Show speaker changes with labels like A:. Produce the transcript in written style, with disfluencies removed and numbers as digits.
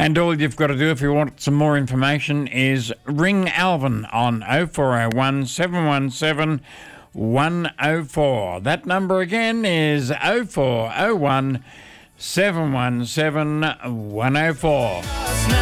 A: And all you've got to do if you want some more information is ring Alvin on 0401 717 104. That number again is 0401 717 104.